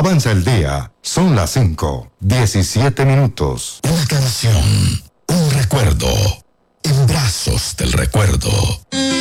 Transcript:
Avanza el día. Son las 5:17. Una canción, un recuerdo, en brazos del recuerdo.